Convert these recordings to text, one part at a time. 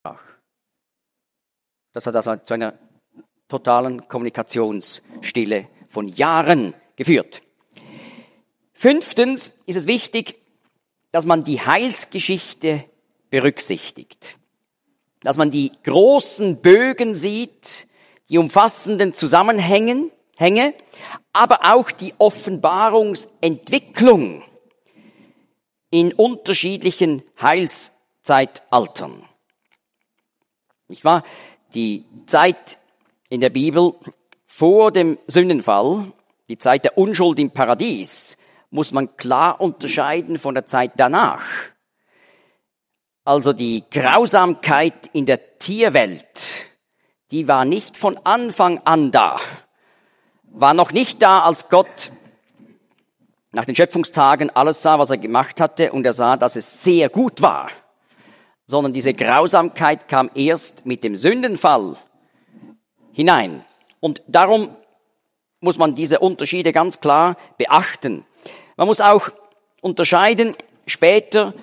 Das hat also zu einer totalen Kommunikationsstille von Jahren geführt. 5. ist es wichtig, dass man die Heilsgeschichte berücksichtigt. Dass man die großen Bögen sieht, die umfassenden Zusammenhänge, aber auch die Offenbarungsentwicklung in unterschiedlichen Heilszeitaltern. Nicht wahr? Die Zeit in der Bibel vor dem Sündenfall, die Zeit der Unschuld im Paradies, muss man klar unterscheiden von der Zeit danach. Also die Grausamkeit in der Tierwelt, die war nicht von Anfang an da. War noch nicht da, als Gott nach den Schöpfungstagen alles sah, was er gemacht hatte, und er sah, dass es sehr gut war. Sondern diese Grausamkeit kam erst mit dem Sündenfall hinein. Und darum muss man diese Unterschiede ganz klar beachten. Man muss auch unterscheiden, später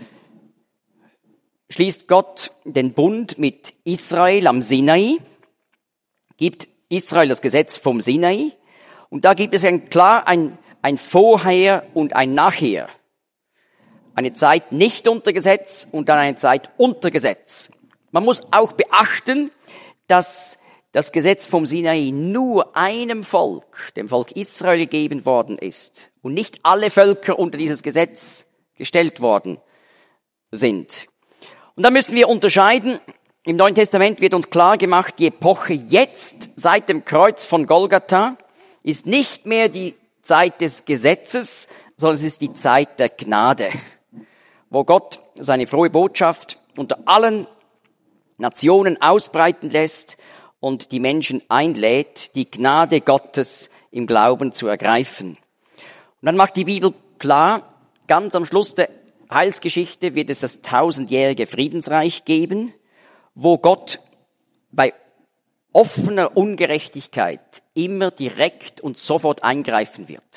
schließt Gott den Bund mit Israel am Sinai, gibt Israel das Gesetz vom Sinai, und da gibt es klar ein Vorher und ein Nachher. Eine Zeit nicht unter Gesetz und dann eine Zeit unter Gesetz. Man muss auch beachten, dass das Gesetz vom Sinai nur einem Volk, dem Volk Israel, gegeben worden ist und nicht alle Völker unter dieses Gesetz gestellt worden sind. Und da müssen wir unterscheiden. Im Neuen Testament wird uns klar gemacht, die Epoche jetzt, seit dem Kreuz von Golgatha, ist nicht mehr die Zeit des Gesetzes, sondern es ist die Zeit der Gnade, wo Gott seine frohe Botschaft unter allen Nationen ausbreiten lässt und die Menschen einlädt, die Gnade Gottes im Glauben zu ergreifen. Und dann macht die Bibel klar, ganz am Schluss der Heilsgeschichte wird es das 1000-jährige Friedensreich geben, wo Gott bei offener Ungerechtigkeit immer direkt und sofort eingreifen wird.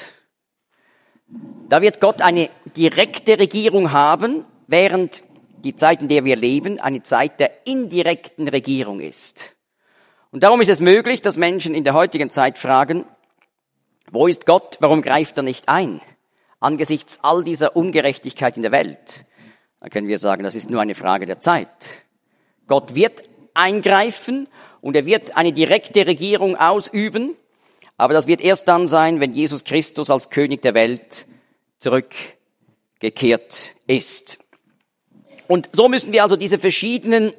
Da wird Gott eine direkte Regierung haben, während die Zeit, in der wir leben, eine Zeit der indirekten Regierung ist. Und darum ist es möglich, dass Menschen in der heutigen Zeit fragen, wo ist Gott, warum greift er nicht ein? Angesichts all dieser Ungerechtigkeit in der Welt. Da können wir sagen, das ist nur eine Frage der Zeit. Gott wird eingreifen und er wird eine direkte Regierung ausüben, aber das wird erst dann sein, wenn Jesus Christus als König der Welt zurückgekehrt ist. Und so müssen wir also diese verschiedenen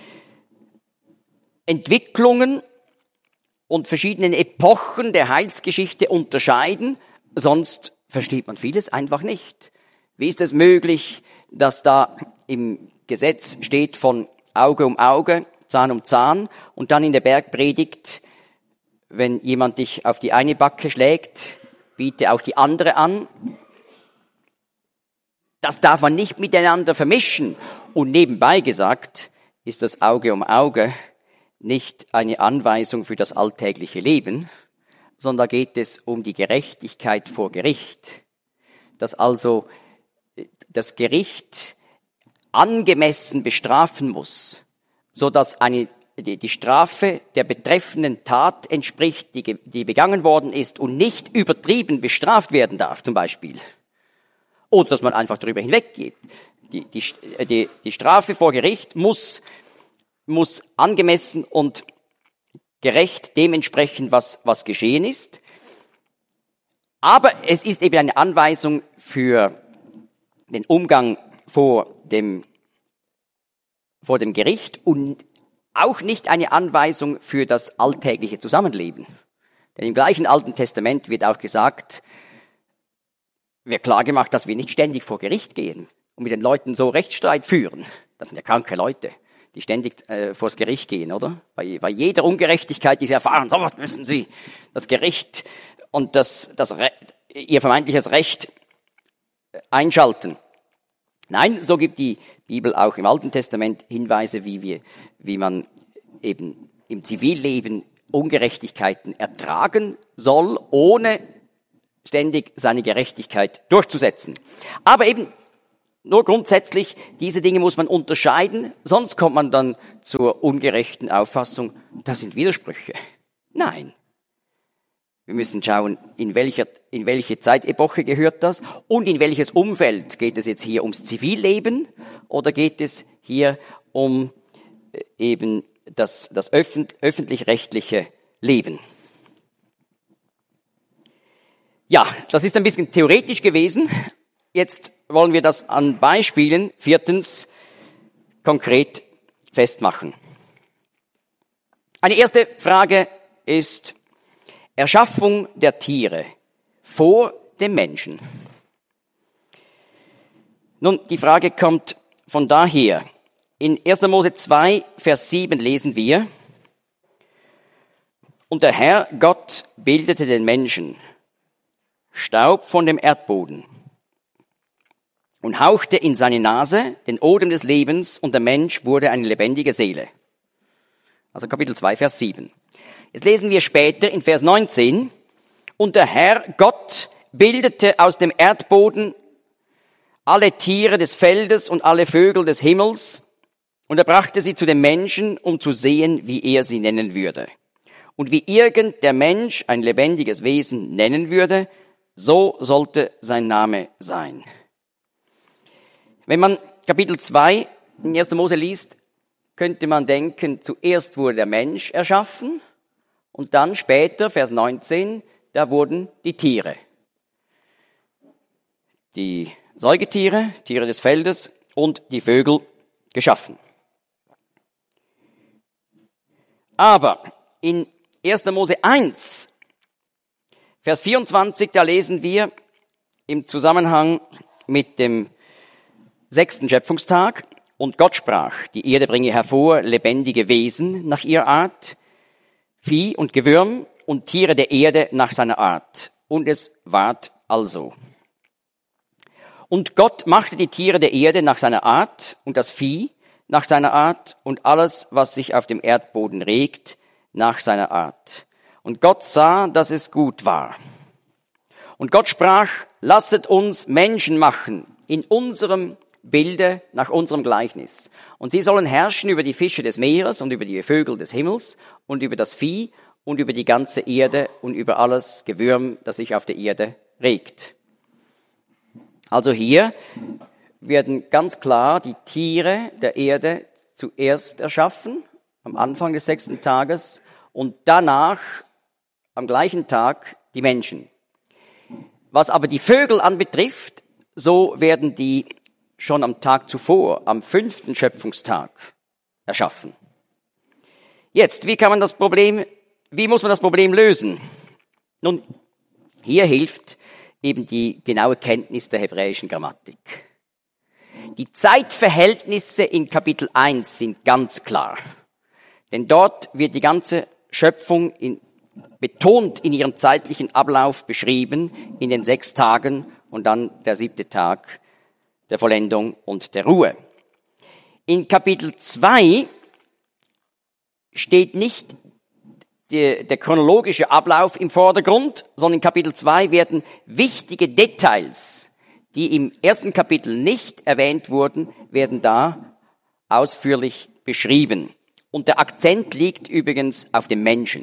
Entwicklungen und verschiedenen Epochen der Heilsgeschichte unterscheiden, sonst versteht man vieles einfach nicht. Wie ist es möglich, dass da im Gesetz steht von Auge um Auge, Zahn um Zahn, und dann in der Bergpredigt, wenn jemand dich auf die eine Backe schlägt, biete auch die andere an. Das darf man nicht miteinander vermischen. Und nebenbei gesagt, ist das Auge um Auge nicht eine Anweisung für das alltägliche Leben, sondern da geht es um die Gerechtigkeit vor Gericht. Dass also das Gericht angemessen bestrafen muss, so dass die Strafe der betreffenden Tat entspricht, die begangen worden ist und nicht übertrieben bestraft werden darf, zum Beispiel. Oder dass man einfach darüber hinweggeht. Die Strafe vor Gericht muss angemessen und gerecht dem entsprechen, was geschehen ist. Aber es ist eben eine Anweisung für den Umgang vor dem Gericht und auch nicht eine Anweisung für das alltägliche Zusammenleben. Denn im gleichen Alten Testament wird auch gesagt, wird klar gemacht, dass wir nicht ständig vor Gericht gehen und mit den Leuten so Rechtsstreit führen. Das sind ja kranke Leute, die ständig vors Gericht gehen, oder? Bei jeder Ungerechtigkeit, die sie erfahren, so was müssen sie das Gericht und ihr vermeintliches Recht einschalten. Nein, so gibt die Bibel auch im Alten Testament Hinweise, wie man eben im Zivilleben Ungerechtigkeiten ertragen soll, ohne ständig seine Gerechtigkeit durchzusetzen. Aber eben nur grundsätzlich, diese Dinge muss man unterscheiden, sonst kommt man dann zur ungerechten Auffassung, das sind Widersprüche. Nein. Wir müssen schauen, in welche Zeitepoche gehört das und in welches Umfeld. Geht es jetzt hier ums Zivilleben oder geht es hier um eben das öffentlich-rechtliche Leben? Ja, das ist ein bisschen theoretisch gewesen. Jetzt wollen wir das an Beispielen, 4. konkret festmachen. Eine erste Frage ist Erschaffung der Tiere vor dem Menschen. Nun, die Frage kommt von daher. In 1. Mose 2, Vers 7 lesen wir, und der Herr Gott bildete den Menschen, Staub von dem Erdboden, und hauchte in seine Nase den Odem des Lebens, und der Mensch wurde eine lebendige Seele. Also Kapitel 2, Vers 7. Jetzt lesen wir später in Vers 19, und der Herr Gott bildete aus dem Erdboden alle Tiere des Feldes und alle Vögel des Himmels, und er brachte sie zu dem Menschen, um zu sehen, wie er sie nennen würde. Und wie irgend der Mensch ein lebendiges Wesen nennen würde, so sollte sein Name sein. Wenn man Kapitel 2 in 1. Mose liest, könnte man denken, zuerst wurde der Mensch erschaffen und dann später, Vers 19, da wurden die Tiere. Die Säugetiere, Tiere des Feldes und die Vögel geschaffen. Aber in 1. Mose 1, Vers 24, da lesen wir im Zusammenhang mit dem 6. Schöpfungstag, und Gott sprach, die Erde bringe hervor lebendige Wesen nach ihrer Art, Vieh und Gewürm und Tiere der Erde nach seiner Art. Und es ward also. Und Gott machte die Tiere der Erde nach seiner Art und das Vieh nach seiner Art und alles, was sich auf dem Erdboden regt, nach seiner Art. Und Gott sah, dass es gut war. Und Gott sprach, lasset uns Menschen machen in unserem Bilde, nach unserem Gleichnis. Und sie sollen herrschen über die Fische des Meeres und über die Vögel des Himmels und über das Vieh und über die ganze Erde und über alles Gewürm, das sich auf der Erde regt. Also hier werden ganz klar die Tiere der Erde zuerst erschaffen, am Anfang des 6. Tages, und danach, am gleichen Tag, die Menschen. Was aber die Vögel anbetrifft, so werden die schon am Tag zuvor, am 5. Schöpfungstag, erschaffen. Jetzt, wie muss man das Problem lösen? Nun, hier hilft eben die genaue Kenntnis der hebräischen Grammatik. Die Zeitverhältnisse in Kapitel 1 sind ganz klar. Denn dort wird die ganze Schöpfung betont in ihrem zeitlichen Ablauf beschrieben, in den 6 Tagen und dann der 7. Tag der Vollendung und der Ruhe. In Kapitel 2 steht nicht der chronologische Ablauf im Vordergrund, sondern in Kapitel 2 werden wichtige Details, die im 1. Kapitel nicht erwähnt wurden, werden da ausführlich beschrieben. Und der Akzent liegt übrigens auf dem Menschen.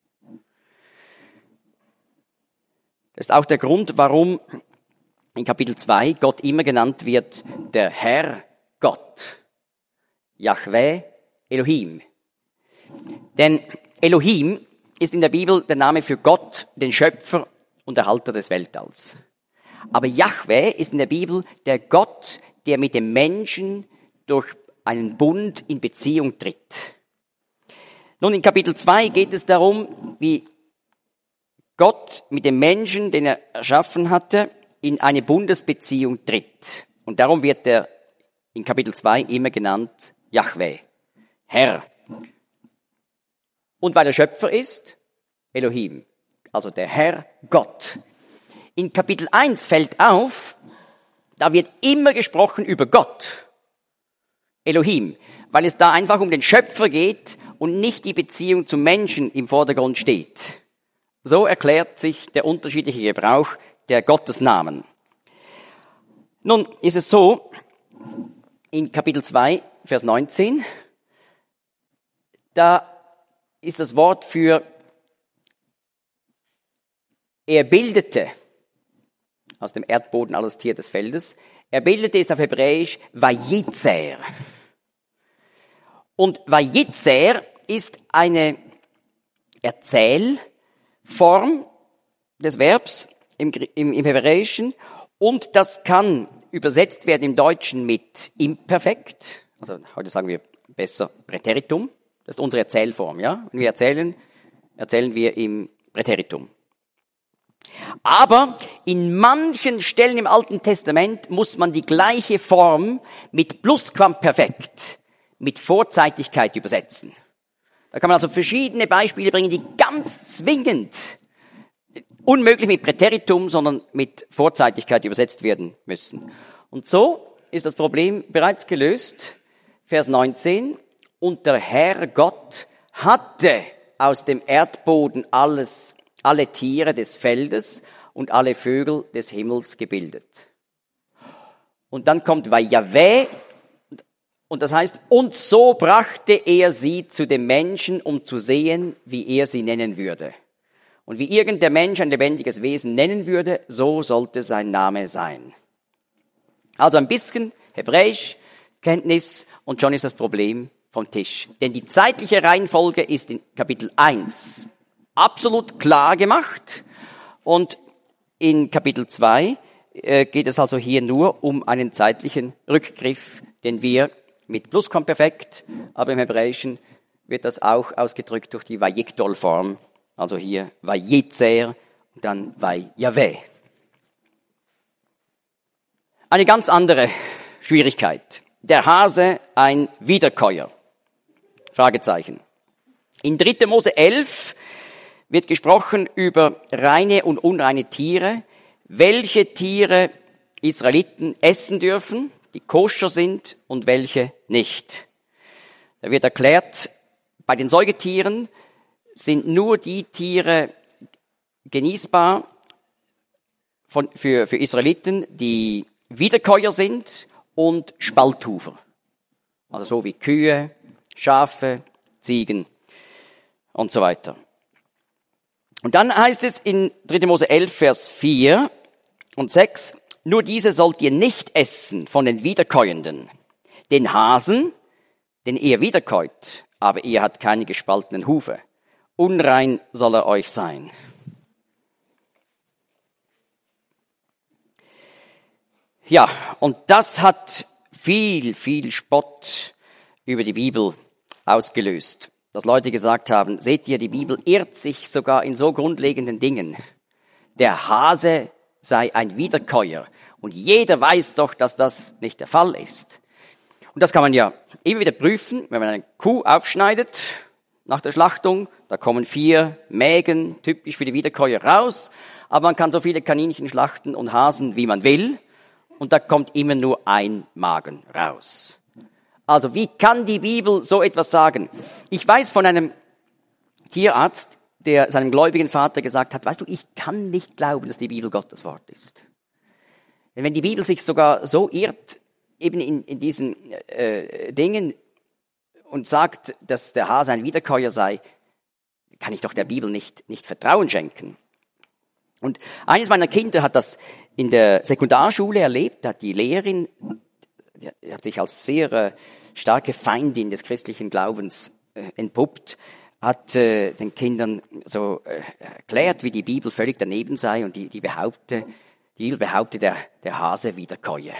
Das ist auch der Grund, warum in Kapitel 2 Gott immer genannt wird, der Herr Gott. Yahweh Elohim. Denn Elohim ist in der Bibel der Name für Gott, den Schöpfer und Erhalter des Weltalls. Aber Yahweh ist in der Bibel der Gott, der mit dem Menschen durch einen Bund in Beziehung tritt. Nun, in Kapitel 2 geht es darum, wie Gott mit dem Menschen, den er erschaffen hatte, in eine Bundesbeziehung tritt. Und darum wird er in Kapitel 2 immer genannt Yahweh, Herr. Und weil er Schöpfer ist, Elohim, also der Herr Gott. In Kapitel 1 fällt auf, da wird immer gesprochen über Gott, Elohim, weil es da einfach um den Schöpfer geht und nicht die Beziehung zum Menschen im Vordergrund steht. So erklärt sich der unterschiedliche Gebrauch der Gottesnamen. Nun ist es so, in Kapitel 2, Vers 19. Da ist das Wort für er bildete aus dem Erdboden alles Tier des Feldes. Er bildete ist auf Hebräisch Vayitzer. Und Vayitzer ist eine Erzählform des Verbs im Hebräischen und das kann übersetzt werden im Deutschen mit Imperfekt. Also heute sagen wir besser Präteritum. Das ist unsere Erzählform, ja? Wenn wir erzählen wir im Präteritum. Aber in manchen Stellen im Alten Testament muss man die gleiche Form mit Plusquamperfekt, mit Vorzeitigkeit übersetzen. Da kann man also verschiedene Beispiele bringen, die ganz zwingend unmöglich mit Präteritum, sondern mit Vorzeitigkeit übersetzt werden müssen. Und so ist das Problem bereits gelöst. Vers 19. Und der Herr Gott hatte aus dem Erdboden alle Tiere des Feldes und alle Vögel des Himmels gebildet. Und dann kommt Vayaveh, und das heißt, und so brachte er sie zu dem Menschen, um zu sehen, wie er sie nennen würde. Und wie irgend der Mensch ein lebendiges Wesen nennen würde, so sollte sein Name sein. Also ein bisschen Hebräisch, Kenntnis, und schon ist das Problem vom Tisch. Denn die zeitliche Reihenfolge ist in Kapitel 1 absolut klar gemacht. Und in Kapitel 2 geht es also hier nur um einen zeitlichen Rückgriff, den wir mit Plusquamperfekt, aber im Hebräischen wird das auch ausgedrückt durch die Vayikdol-Form. Also hier Vayitzer und dann Vayaveh. Eine ganz andere Schwierigkeit. Der Hase ein Wiederkäuer? Fragezeichen. In 3. Mose 11 wird gesprochen über reine und unreine Tiere, welche Tiere Israeliten essen dürfen, die koscher sind und welche nicht. Da wird erklärt, bei den Säugetieren sind nur die Tiere genießbar für Israeliten, die Wiederkäuer sind und Spalthufer. Also so wie Kühe, Schafe, Ziegen und so weiter. Und dann heißt es in 3. Mose 11, Vers 4 und 6, nur diese sollt ihr nicht essen von den Wiederkäuenden. Den Hasen, den ihr wiederkäut, aber ihr habt keine gespaltenen Hufe. Unrein soll er euch sein. Ja, und das hat viel Spott über die Bibel ausgelöst. Dass Leute gesagt haben, seht ihr, die Bibel irrt sich sogar in so grundlegenden Dingen. Der Hase sei ein Wiederkäuer. Und jeder weiß doch, dass das nicht der Fall ist. Und das kann man ja immer wieder prüfen, wenn man eine Kuh aufschneidet nach der Schlachtung. Da kommen 4 Mägen, typisch für die Wiederkäuer, raus. Aber man kann so viele Kaninchen schlachten und Hasen, wie man will. Und da kommt immer nur ein Magen raus. Also wie kann die Bibel so etwas sagen? Ich weiß von einem Tierarzt, der seinem gläubigen Vater gesagt hat, weißt du, ich kann nicht glauben, dass die Bibel Gottes Wort ist. Denn wenn die Bibel sich sogar so irrt, eben in diesen Dingen und sagt, dass der Hase ein Wiederkäuer sei, kann ich doch der Bibel nicht Vertrauen schenken. Und eines meiner Kinder hat das in der Sekundarschule erlebt, da hat die Lehrerin, die hat sich als sehr starke Feindin des christlichen Glaubens entpuppt, hat den Kindern so erklärt, wie die Bibel völlig daneben sei und die Bibel behauptet, der Hase wiederkäue.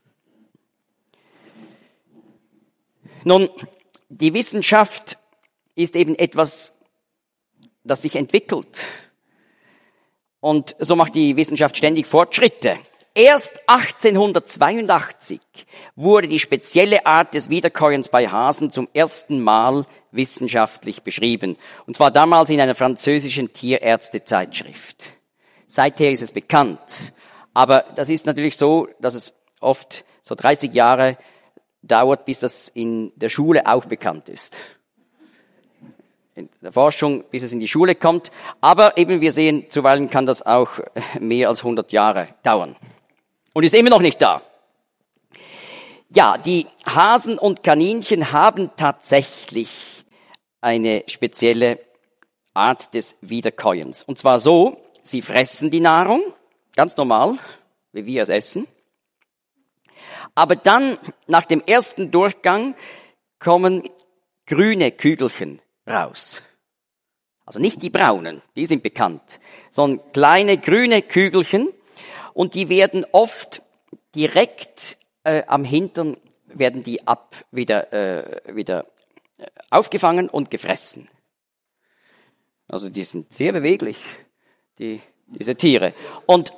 Nun, die Wissenschaft ist eben etwas, das sich entwickelt. Und so macht die Wissenschaft ständig Fortschritte. Erst 1882 wurde die spezielle Art des Wiederkäuens bei Hasen zum ersten Mal wissenschaftlich beschrieben. Und zwar damals in einer französischen Tierärztezeitschrift. Seither ist es bekannt. Aber das ist natürlich so, dass es oft so 30 Jahre dauert, bis das in der Schule auch bekannt ist. In der Forschung, bis es in die Schule kommt. Aber eben wir sehen, zuweilen kann das auch mehr als 100 Jahre dauern. Und ist immer noch nicht da. Ja, die Hasen und Kaninchen haben tatsächlich eine spezielle Art des Wiederkäuens. Und zwar so, sie fressen die Nahrung, ganz normal, wie wir es essen. Aber dann, nach dem ersten Durchgang, kommen grüne Kügelchen raus. Also nicht die braunen, die sind bekannt, sondern kleine grüne Kügelchen. Und die werden oft direkt am Hintern werden die wieder aufgefangen und gefressen. Also die sind sehr beweglich, diese Tiere. Und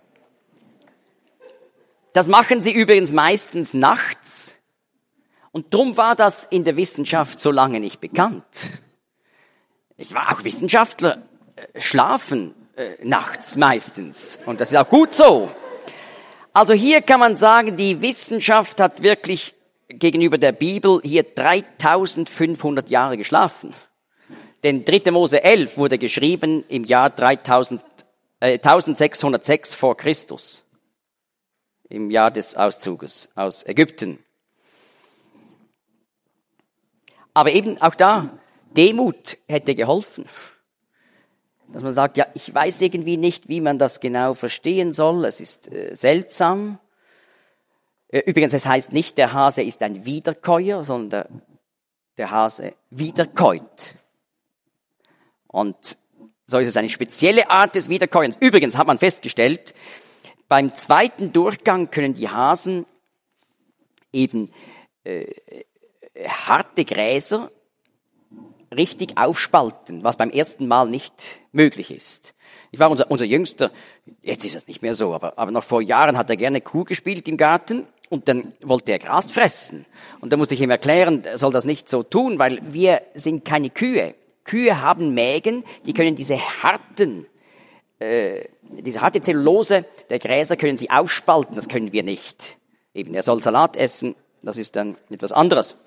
das machen sie übrigens meistens nachts. Und drum war das in der Wissenschaft so lange nicht bekannt. Ich war auch Wissenschaftler, schlafen nachts meistens. Und das ist auch gut so. Also hier kann man sagen, die Wissenschaft hat wirklich gegenüber der Bibel hier 3500 Jahre geschlafen. Denn 3. Mose 11 wurde geschrieben im Jahr 1606 vor Christus. Im Jahr des Auszuges aus Ägypten. Aber eben auch da, Demut hätte geholfen. Dass man sagt, ja, ich weiß irgendwie nicht, wie man das genau verstehen soll. Es ist seltsam. Übrigens, es heißt nicht, der Hase ist ein Wiederkäuer, sondern der Hase wiederkäut. Und so ist es eine spezielle Art des Wiederkäuens. Übrigens hat man festgestellt, beim zweiten Durchgang können die Hasen eben harte Gräser richtig aufspalten, was beim ersten Mal nicht möglich ist. Ich war unser Jüngster, jetzt ist das nicht mehr so, aber noch vor Jahren hat er gerne Kuh gespielt im Garten und dann wollte er Gras fressen. Und da musste ich ihm erklären, er soll das nicht so tun, weil wir sind keine Kühe. Kühe haben Mägen, die können diese harte Zellulose der Gräser können sie aufspalten, das können wir nicht. Eben, er soll Salat essen, das ist dann etwas anderes.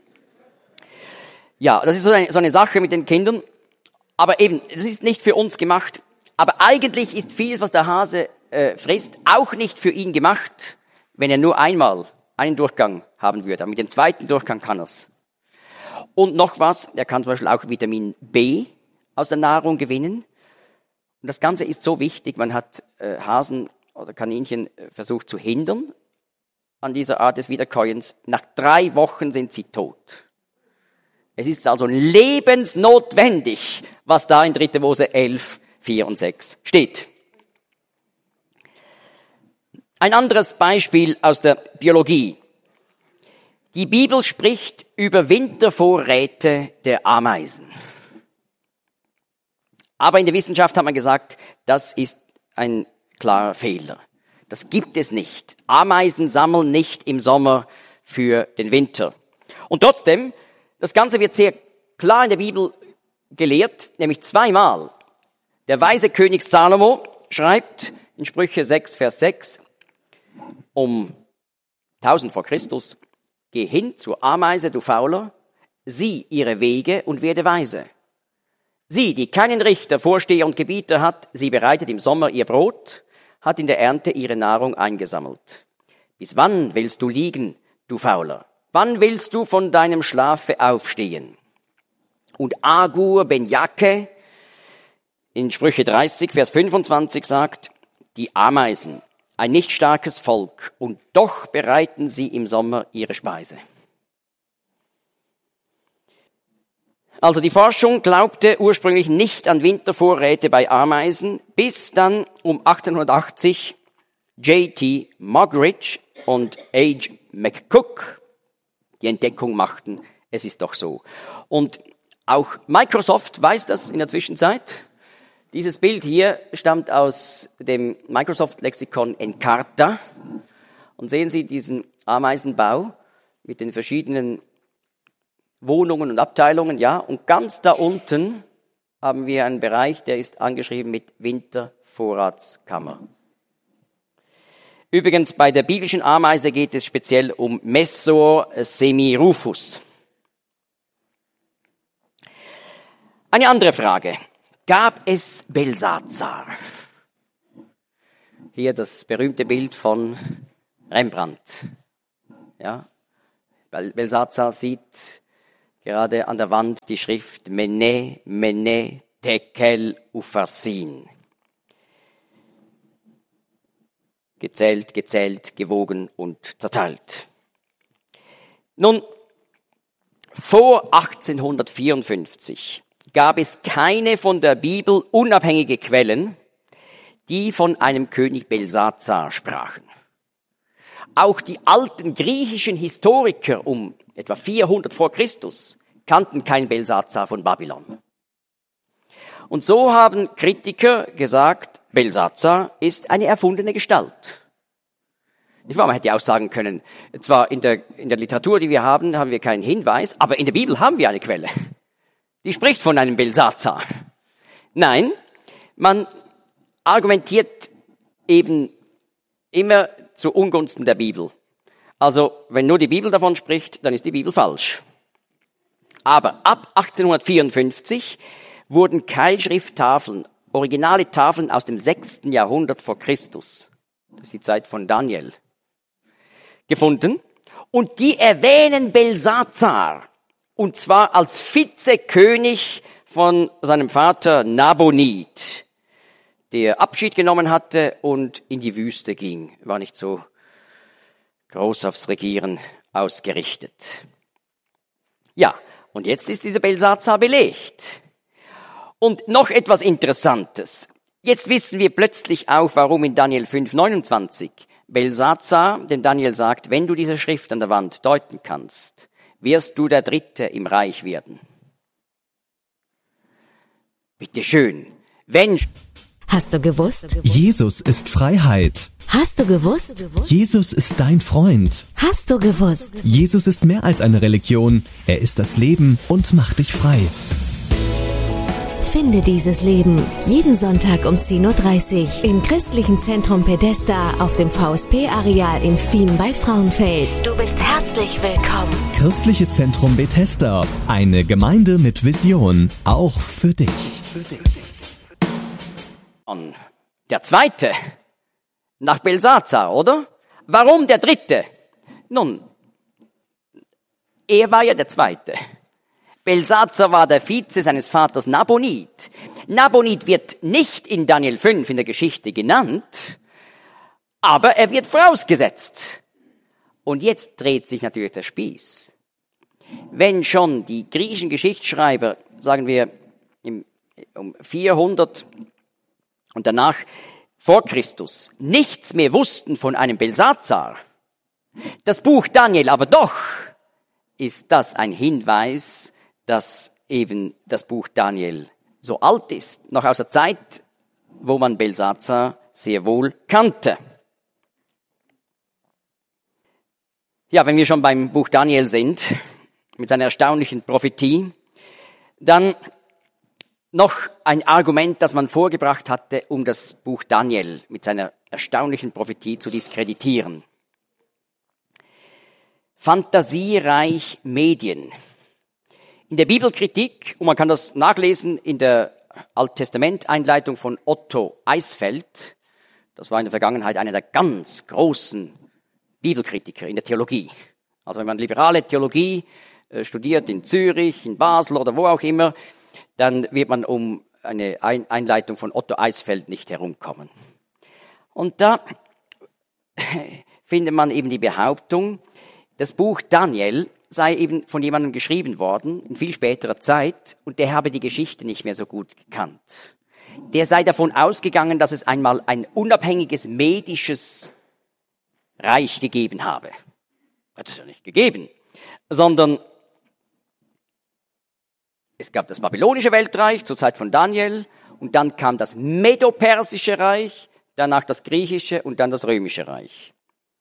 Ja, das ist so eine Sache mit den Kindern. Aber eben, das ist nicht für uns gemacht. Aber eigentlich ist vieles, was der Hase frisst, auch nicht für ihn gemacht, wenn er nur einmal einen Durchgang haben würde. Aber mit dem zweiten Durchgang kann er's. Und noch was, er kann zum Beispiel auch Vitamin B aus der Nahrung gewinnen. Und das Ganze ist so wichtig, man hat Hasen oder Kaninchen versucht zu hindern an dieser Art des Wiederkäuens. Nach 3 Wochen sind sie tot. Es ist also lebensnotwendig, was da in 3. Mose 11, 4 und 6 steht. Ein anderes Beispiel aus der Biologie. Die Bibel spricht über Wintervorräte der Ameisen. Aber in der Wissenschaft hat man gesagt, das ist ein klarer Fehler. Das gibt es nicht. Ameisen sammeln nicht im Sommer für den Winter. Und trotzdem, das Ganze wird sehr klar in der Bibel gelehrt, nämlich 2-mal. Der weise König Salomo schreibt in Sprüche 6, Vers 6, um 1000 vor Christus, geh hin zur Ameise, du Fauler, sieh ihre Wege und werde weise. Sie, die keinen Richter, Vorsteher und Gebieter hat, sie bereitet im Sommer ihr Brot, hat in der Ernte ihre Nahrung eingesammelt. Bis wann willst du liegen, du Fauler? Wann willst du von deinem Schlafe aufstehen? Und Agur ben Jakeh in Sprüche 30, Vers 25 sagt, die Ameisen, ein nicht starkes Volk, und doch bereiten sie im Sommer ihre Speise. Also die Forschung glaubte ursprünglich nicht an Wintervorräte bei Ameisen, bis dann um 1880 J.T. Moggridge und H. McCook die Entdeckung machten, es ist doch so. Und auch Microsoft weiß das in der Zwischenzeit. Dieses Bild hier stammt aus dem Microsoft-Lexikon Encarta. Und sehen Sie diesen Ameisenbau mit den verschiedenen Wohnungen und Abteilungen, ja. Und ganz da unten haben wir einen Bereich, der ist angeschrieben mit Wintervorratskammer. Übrigens, bei der biblischen Ameise geht es speziell um Messor semirufus. Eine andere Frage. Gab es Belsazar? Hier das berühmte Bild von Rembrandt. Ja, Belsazar sieht gerade an der Wand die Schrift Mene, Mene, Tekel, Upharsin. Gezählt, gezählt, gewogen und zerteilt. Nun, vor 1854 gab es keine von der Bibel unabhängige Quellen, die von einem König Belsazar sprachen. Auch die alten griechischen Historiker um etwa 400 vor Christus kannten keinen Belsazar von Babylon. Und so haben Kritiker gesagt, Belsazar ist eine erfundene Gestalt. Man hätte auch sagen können, zwar in der Literatur, die wir haben wir keinen Hinweis, aber in der Bibel haben wir eine Quelle. Die spricht von einem Belsazar. Nein, man argumentiert eben immer zu Ungunsten der Bibel. Also, wenn nur die Bibel davon spricht, dann ist die Bibel falsch. Aber ab 1854 wurden Keilschrifttafeln, originale Tafeln aus dem 6. Jahrhundert vor Christus, das ist die Zeit von Daniel, gefunden. Und die erwähnen Belsazar, und zwar als Vizekönig von seinem Vater Nabonid, der Abschied genommen hatte und in die Wüste ging, war nicht so groß aufs Regieren ausgerichtet. Ja, und jetzt ist dieser Belsazar belegt. Und noch etwas Interessantes. Jetzt wissen wir plötzlich auch, warum in Daniel 5,29 Belsazar, denn Daniel sagt, wenn du diese Schrift an der Wand deuten kannst, wirst du der Dritte im Reich werden. Bitte schön. Hast du gewusst? Jesus ist Freiheit. Hast du gewusst? Jesus ist dein Freund. Hast du gewusst? Jesus ist mehr als eine Religion. Er ist das Leben und macht dich frei. Finde dieses Leben jeden Sonntag um 10.30 Uhr im Christlichen Zentrum Pedesta auf dem VSP-Areal in Fien bei Frauenfeld. Du bist herzlich willkommen. Christliches Zentrum Bethesda. Eine Gemeinde mit Vision. Auch für dich. Der zweite nach Belsazar, oder? Warum der dritte? Nun, er war ja der zweite. Belsazar war der Vize seines Vaters Nabonid. Nabonid wird nicht in Daniel 5 in der Geschichte genannt, aber er wird vorausgesetzt. Und jetzt dreht sich natürlich der Spieß. Wenn schon die griechischen Geschichtsschreiber, sagen wir um 400 und danach vor Christus, nichts mehr wussten von einem Belsazar, das Buch Daniel aber doch, ist das ein Hinweis, dass eben das Buch Daniel so alt ist, noch aus der Zeit, wo man Belsazar sehr wohl kannte. Ja, wenn wir schon beim Buch Daniel sind, mit seiner erstaunlichen Prophetie, dann noch ein Argument, das man vorgebracht hatte, um das Buch Daniel mit seiner erstaunlichen Prophetie zu diskreditieren. Fantasiereich Medien. In der Bibelkritik, und man kann das nachlesen in der Alttestament-Einleitung von Otto Eisfeld, das war in der Vergangenheit einer der ganz großen Bibelkritiker in der Theologie. Also wenn man liberale Theologie studiert in Zürich, in Basel oder wo auch immer, dann wird man um eine Einleitung von Otto Eisfeld nicht herumkommen. Und da findet man eben die Behauptung, das Buch Daniel sei eben von jemandem geschrieben worden, in viel späterer Zeit, und der habe die Geschichte nicht mehr so gut gekannt. Der sei davon ausgegangen, dass es einmal ein unabhängiges medisches Reich gegeben habe. Hat es ja nicht gegeben, sondern es gab das babylonische Weltreich zur Zeit von Daniel und dann kam das Medo-Persische Reich, danach das griechische und dann das römische Reich.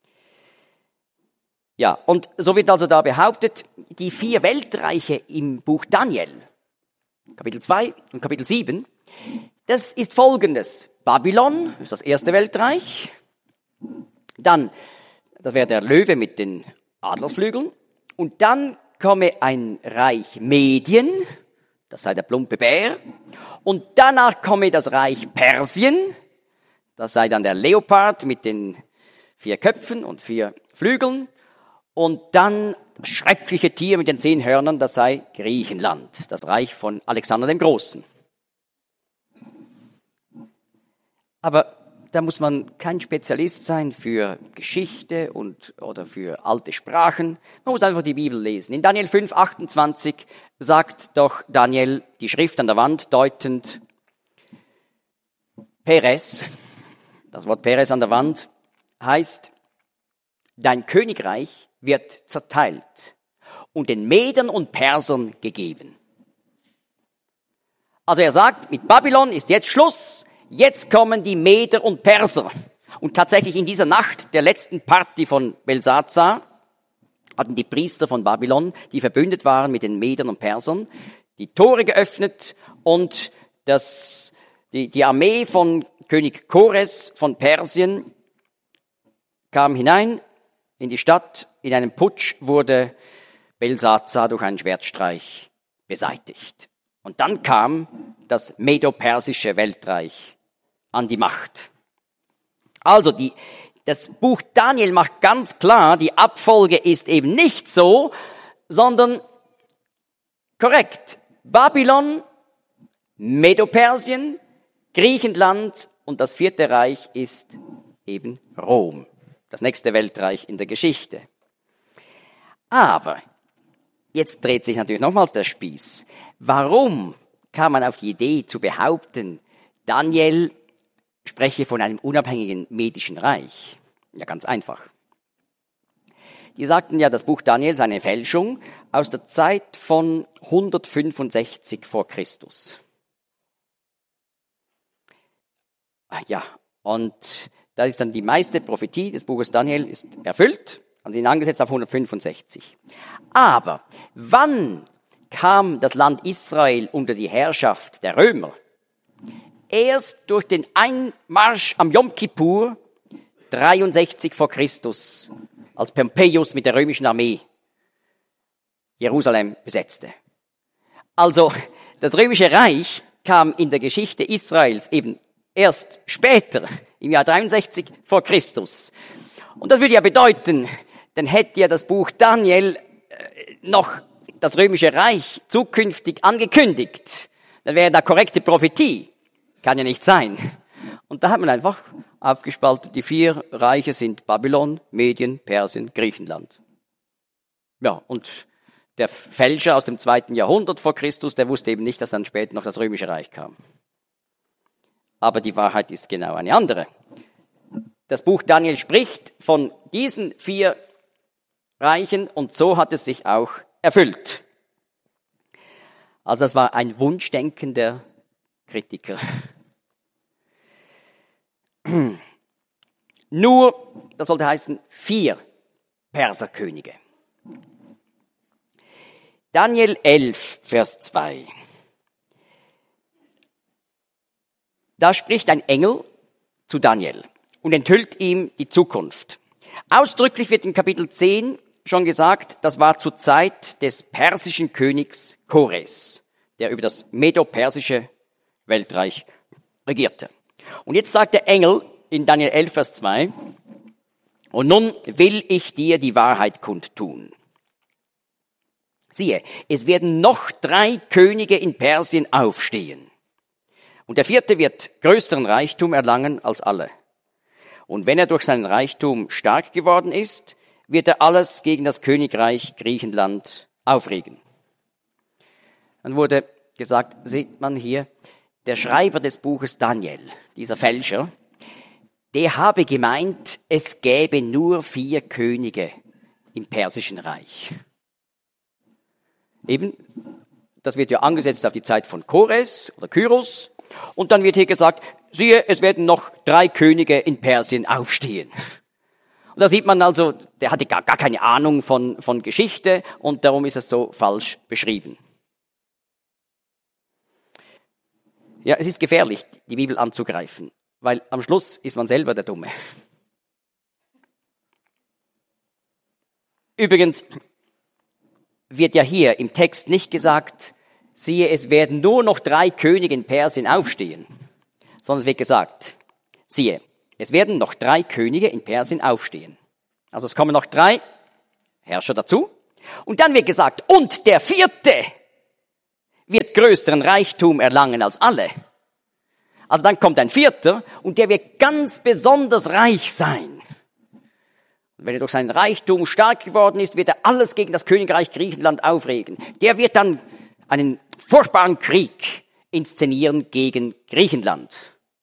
Ja, und so wird also da behauptet, die 4 Weltreiche im Buch Daniel, Kapitel 2 und Kapitel 7, das ist folgendes. Babylon ist das erste Weltreich, dann, das wäre der Löwe mit den Adlersflügeln, und dann komme ein Reich Medien, das sei der plumpe Bär, und danach komme das Reich Persien, das sei dann der Leopard mit den 4 Köpfen und 4 Flügeln, Und dann das schreckliche Tier mit den 10 Hörnern, das sei Griechenland, das Reich von Alexander dem Großen. Aber da muss man kein Spezialist sein für Geschichte oder für alte Sprachen. Man muss einfach die Bibel lesen. In Daniel 5, 28 sagt doch Daniel, die Schrift an der Wand deutend, Peres, das Wort Peres an der Wand heißt, dein Königreich wird zerteilt und den Medern und Persern gegeben. Also er sagt, mit Babylon ist jetzt Schluss, jetzt kommen die Meder und Perser. Und tatsächlich in dieser Nacht der letzten Party von Belsazar hatten die Priester von Babylon, die verbündet waren mit den Medern und Persern, die Tore geöffnet und die Armee von König Kores von Persien kam hinein in die Stadt. In einem Putsch wurde Belsazar durch einen Schwertstreich beseitigt. Und dann kam das medo-persische Weltreich an die Macht. Also das Buch Daniel macht ganz klar, die Abfolge ist eben nicht so, sondern korrekt. Babylon, Medo-Persien, Griechenland und das 4. Reich ist eben Rom, das nächste Weltreich in der Geschichte. Aber jetzt dreht sich natürlich nochmals der Spieß. Warum kam man auf die Idee zu behaupten, Daniel spreche von einem unabhängigen medischen Reich? Ja, ganz einfach. Die sagten ja, das Buch Daniel sei eine Fälschung aus der Zeit von 165 vor Christus. Ja, und da ist dann die meiste Prophetie des Buches Daniel ist erfüllt, also ihn angesetzt auf 165. Aber wann kam das Land Israel unter die Herrschaft der Römer? Erst durch den Einmarsch am Yom Kippur 63 vor Christus, als Pompeius mit der römischen Armee Jerusalem besetzte. Also das römische Reich kam in der Geschichte Israels eben erst später, im Jahr 63 vor Christus. Und das würde ja bedeuten, dann hätte ja das Buch Daniel noch das römische Reich zukünftig angekündigt. Dann wäre da korrekte Prophetie. Kann ja nicht sein. Und da hat man einfach aufgespaltet. Die 4 Reiche sind Babylon, Medien, Persien, Griechenland. Ja, und der Fälscher aus dem 2. Jahrhundert vor Christus, der wusste eben nicht, dass dann später noch das römische Reich kam. Aber die Wahrheit ist genau eine andere. Das Buch Daniel spricht von diesen 4 Reichen und so hat es sich auch erfüllt. Also das war ein Wunschdenken der Kritiker. Nur, das sollte heißen, 4 Perserkönige. Daniel 11, Vers 2. Da spricht ein Engel zu Daniel und enthüllt ihm die Zukunft. Ausdrücklich wird in Kapitel 10 schon gesagt, das war zur Zeit des persischen Königs Kores, der über das medo-persische Weltreich regierte. Und jetzt sagt der Engel in Daniel 11, Vers 2, und nun will ich dir die Wahrheit kundtun. Siehe, es werden noch 3 Könige in Persien aufstehen. Und der 4. wird größeren Reichtum erlangen als alle. Und wenn er durch seinen Reichtum stark geworden ist, wird er alles gegen das Königreich Griechenland aufregen. Dann wurde gesagt, sieht man hier, der Schreiber des Buches Daniel, dieser Fälscher, der habe gemeint, es gäbe nur 4 Könige im Persischen Reich. Eben, das wird ja angesetzt auf die Zeit von Kores oder Kyros. Und dann wird hier gesagt, siehe, es werden noch 3 Könige in Persien aufstehen. Und da sieht man also, der hatte gar keine Ahnung von Geschichte und darum ist es so falsch beschrieben. Ja, es ist gefährlich, die Bibel anzugreifen, weil am Schluss ist man selber der Dumme. Übrigens wird ja hier im Text nicht gesagt, siehe, es werden nur noch 3 Könige in Persien aufstehen, sondern es wird gesagt, siehe, es werden noch 3 Könige in Persien aufstehen. Also es kommen noch 3 Herrscher dazu. Und dann wird gesagt, und der 4. wird größeren Reichtum erlangen als alle. Also dann kommt ein 4. und der wird ganz besonders reich sein. Und wenn er durch seinen Reichtum stark geworden ist, wird er alles gegen das Königreich Griechenland aufregen. Der wird dann einen furchtbaren Krieg inszenieren gegen Griechenland.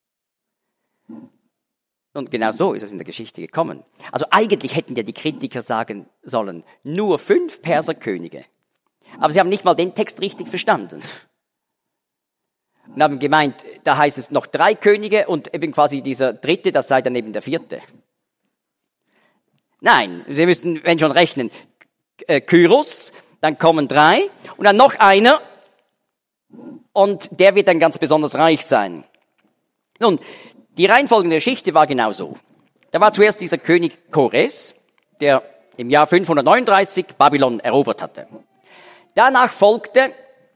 Und genau so ist es in der Geschichte gekommen. Also eigentlich hätten ja die Kritiker sagen sollen, nur 5 Perserkönige. Aber sie haben nicht mal den Text richtig verstanden. Und haben gemeint, da heißt es noch 3 Könige und eben quasi dieser 3., das sei dann eben der 4. Nein, Sie müssen, wenn schon rechnen, Kyros, dann kommen 3 und dann noch einer und der wird dann ganz besonders reich sein. Nun, die Reihenfolge der Geschichte war genau so. Da war zuerst dieser König Kores, der im Jahr 539 Babylon erobert hatte. Danach folgte,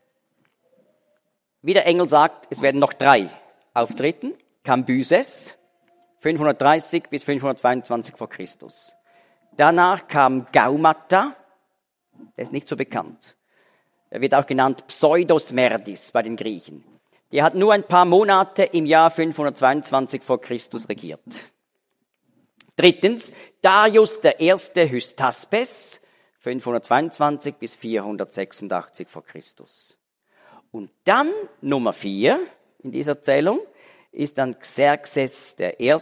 wie der Engel sagt, es werden noch 3 auftreten. Kambyses, 530 bis 522 vor Christus. Danach kam Gaumata, der ist nicht so bekannt. Er wird auch genannt Pseudosmerdis bei den Griechen. Der hat nur ein paar Monate im Jahr 522 vor Christus regiert. 3. Darius I. Hystaspes, 522 bis 486 vor Christus. Und dann Nummer 4 in dieser Zählung ist dann Xerxes I.,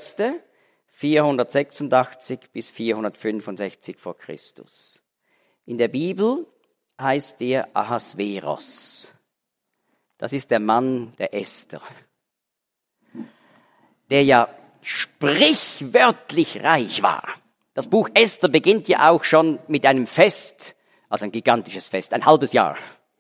486 bis 465 vor Christus. In der Bibel heißt der Ahasveros. Das ist der Mann der Esther, der ja sprichwörtlich reich war. Das Buch Esther beginnt ja auch schon mit einem Fest, also ein gigantisches Fest, ein halbes Jahr.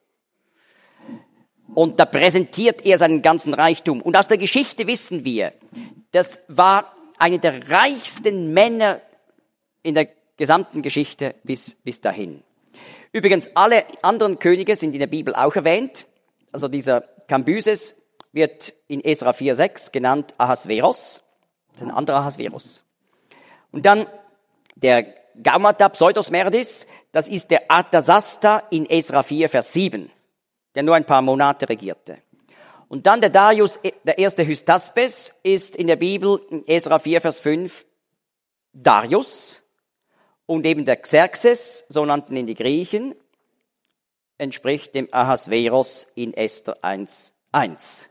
Und da präsentiert er seinen ganzen Reichtum. Und aus der Geschichte wissen wir, das war einer der reichsten Männer in der gesamten Geschichte bis dahin. Übrigens, alle anderen Könige sind in der Bibel auch erwähnt. Also dieser Kambyses wird in Esra 4,6 genannt Ahasveros. Das ist ein anderer Ahasveros. Und dann der Gaumata Pseudosmerdis, das ist der Arthasasta in Esra 4, Vers 7, der nur ein paar Monate regierte. Und dann der Darius, der 1. Hystaspes, ist in der Bibel in Esra 4, Vers 5 Darius. Und eben der Xerxes, so nannten ihn die Griechen, entspricht dem Ahasveros in Esther 1,1.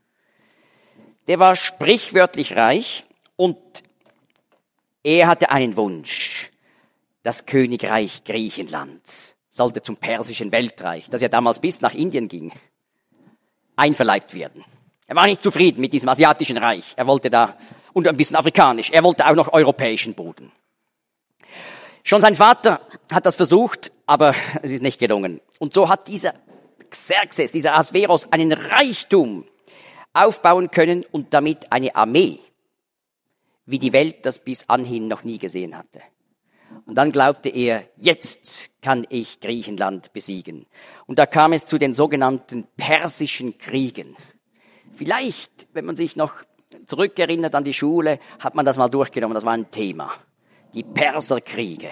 Der war sprichwörtlich reich und er hatte einen Wunsch. Das Königreich Griechenland sollte zum persischen Weltreich, das ja damals bis nach Indien ging, einverleibt werden. Er war nicht zufrieden mit diesem asiatischen Reich. Er wollte da, und ein bisschen afrikanisch, er wollte auch noch europäischen Boden. Schon sein Vater hat das versucht, aber es ist nicht gelungen. Und so hat dieser Xerxes, dieser Ahasveros, einen Reichtum aufbauen können und damit eine Armee, wie die Welt das bis anhin noch nie gesehen hatte. Und dann glaubte er, jetzt kann ich Griechenland besiegen. Und da kam es zu den sogenannten Persischen Kriegen. Vielleicht, wenn man sich noch zurückerinnert an die Schule, hat man das mal durchgenommen, das war ein Thema. Die Perserkriege.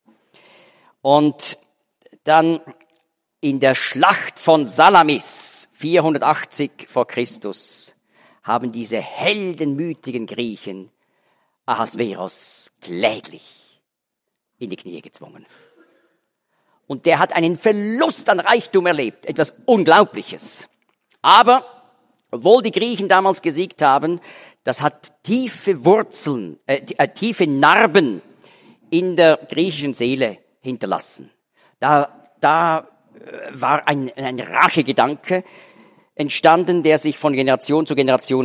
Und dann in der Schlacht von Salamis, 480 vor Christus, haben diese heldenmütigen Griechen Ahasveros kläglich in die Knie gezwungen. Und der hat einen Verlust an Reichtum erlebt, etwas Unglaubliches. Aber, obwohl die Griechen damals gesiegt haben, das hat tiefe Wurzeln, tiefe Narben in der griechischen Seele hinterlassen. Da war ein Rachegedanke entstanden, der sich von Generation zu Generation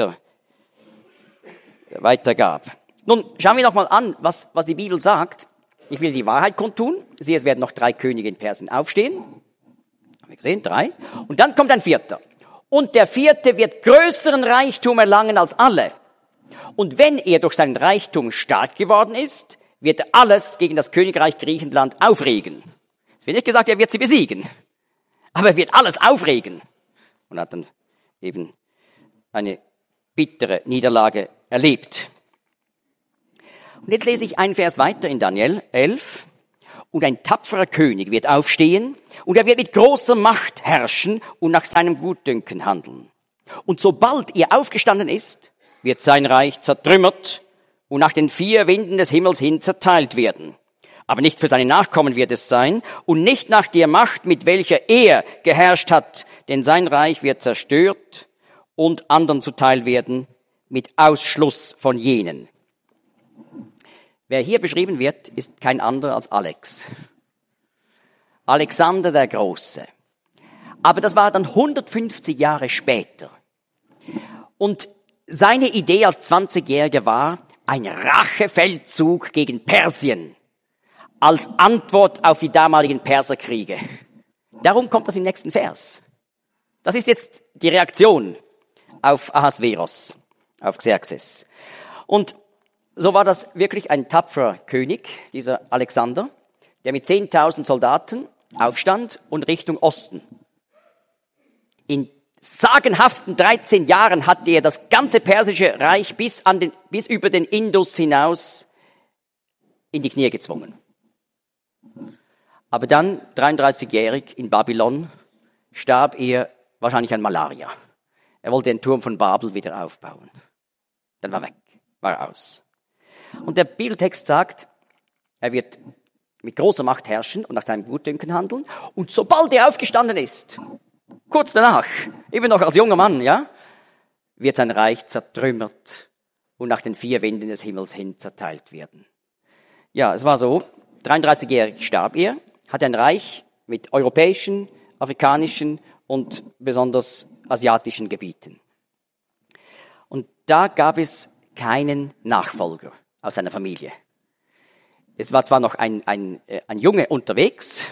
weitergab. Nun, schauen wir noch mal an, was die Bibel sagt. Ich will die Wahrheit kundtun. Siehe, es werden noch 3 Könige in Persien aufstehen. Haben wir gesehen, 3. Und dann kommt ein 4. Und der 4. wird größeren Reichtum erlangen als alle. Und wenn er durch seinen Reichtum stark geworden ist, wird er alles gegen das Königreich Griechenland aufregen. Es wird nicht gesagt, er wird sie besiegen. Aber er wird alles aufregen. Und hat dann eben eine bittere Niederlage erlebt. Und jetzt lese ich einen Vers weiter in Daniel 11. und ein tapferer König wird aufstehen und er wird mit großer Macht herrschen und nach seinem Gutdünken handeln. Und sobald er aufgestanden ist, wird sein Reich zertrümmert und nach den 4 Winden des Himmels hin zerteilt werden. Aber nicht für seine Nachkommen wird es sein und nicht nach der Macht, mit welcher er geherrscht hat, denn sein Reich wird zerstört und anderen zuteil werden mit Ausschluss von jenen. Wer hier beschrieben wird, ist kein anderer als Alex. Alexander der Große. Aber das war dann 150 Jahre später. Und seine Idee als 20-Jähriger war ein Rachefeldzug gegen Persien als Antwort auf die damaligen Perserkriege. Darum kommt das im nächsten Vers. Das ist jetzt die Reaktion auf Ahasveros, auf Xerxes. Und so war das wirklich ein tapferer König, dieser Alexander, der mit 10.000 Soldaten aufstand und Richtung Osten. In sagenhaften 13 Jahren hatte er das ganze persische Reich bis über den Indus hinaus in die Knie gezwungen. Aber dann, 33-jährig in Babylon, starb er wahrscheinlich an Malaria. Er wollte den Turm von Babel wieder aufbauen. Dann war weg, war aus. Und der Bibeltext sagt, er wird mit großer Macht herrschen und nach seinem Gutdünken handeln. Und sobald er aufgestanden ist, kurz danach, immer noch als junger Mann, ja, wird sein Reich zertrümmert und nach den 4 Winden des Himmels hin zerteilt werden. Ja, es war so, 33-jährig starb er, hatte ein Reich mit europäischen, afrikanischen und besonders asiatischen Gebieten. Und da gab es keinen Nachfolger aus seiner Familie. Es war zwar noch ein Junge unterwegs,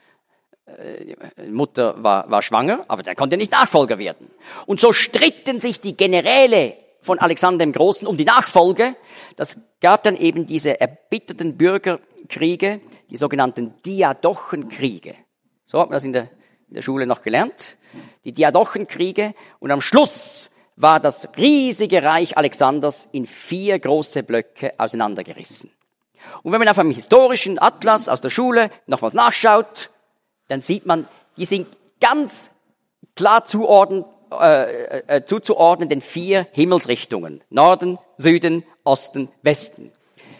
die Mutter war schwanger, aber der konnte nicht Nachfolger werden. Und so stritten sich die Generäle von Alexander dem Großen um die Nachfolge. Das gab dann eben diese erbitterten Bürgerkriege, die sogenannten Diadochenkriege. So hat man das in der Schule noch gelernt. Die Diadochenkriege. Und am Schluss war das riesige Reich Alexanders in 4 große Blöcke auseinandergerissen. Und wenn man auf einem historischen Atlas aus der Schule nochmals nachschaut, dann sieht man, die sind ganz klar zuzuordnen den 4 Himmelsrichtungen. Norden, Süden, Osten, Westen.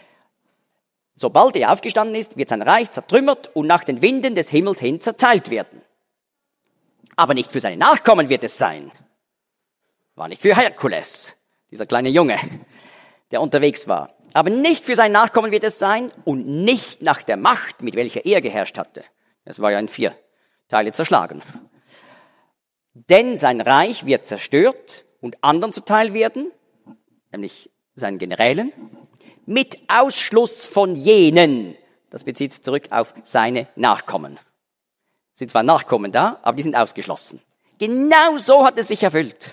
Sobald er aufgestanden ist, wird sein Reich zertrümmert und nach den Winden des Himmels hin zerteilt werden. Aber nicht für seine Nachkommen wird es sein. War nicht für Herkules, dieser kleine Junge, der unterwegs war. Aber nicht für seine Nachkommen wird es sein und nicht nach der Macht, mit welcher er geherrscht hatte. Es war ja in 4 Teile zerschlagen. Denn sein Reich wird zerstört und anderen zuteil werden, nämlich seinen Generälen, mit Ausschluss von jenen. Das bezieht sich zurück auf seine Nachkommen. Es sind zwar Nachkommen da, aber die sind ausgeschlossen. Genau so hat es sich erfüllt.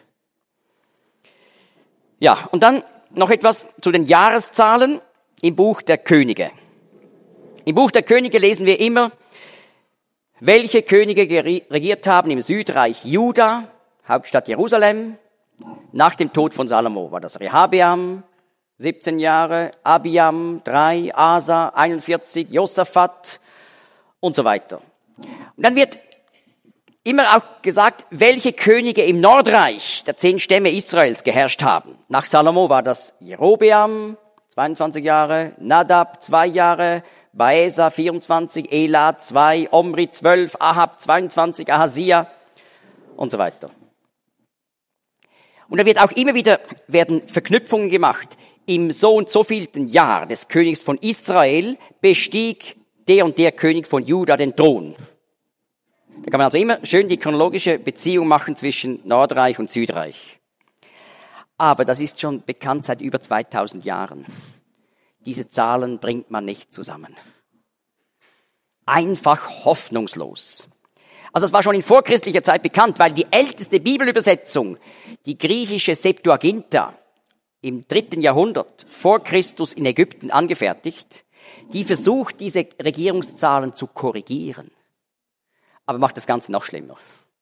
Ja, und dann noch etwas zu den Jahreszahlen im Buch der Könige. Im Buch der Könige lesen wir immer, welche Könige regiert haben im Südreich Juda, Hauptstadt Jerusalem. Nach dem Tod von Salomo war das Rehabeam, 17 Jahre, Abiam, 3, Asa, 41, Josaphat und so weiter. Und dann wird immer auch gesagt, welche Könige im Nordreich der 10 Stämme Israels geherrscht haben. Nach Salomo war das Jerobeam, 22 Jahre, Nadab, 2 Jahre, Baesa 24, Ela 2, Omri 12, Ahab 22, Ahasia und so weiter. Und da wird auch immer wieder werden Verknüpfungen gemacht. Im so und so vielten Jahr des Königs von Israel bestieg der und der König von Juda den Thron. Da kann man also immer schön die chronologische Beziehung machen zwischen Nordreich und Südreich. Aber das ist schon bekannt seit über 2000 Jahren. Diese Zahlen bringt man nicht zusammen. Einfach hoffnungslos. Also es war schon in vorchristlicher Zeit bekannt, weil die älteste Bibelübersetzung, die griechische Septuaginta, im 3. Jahrhundert vor Christus in Ägypten angefertigt, die versucht, diese Regierungszahlen zu korrigieren. Aber macht das Ganze noch schlimmer.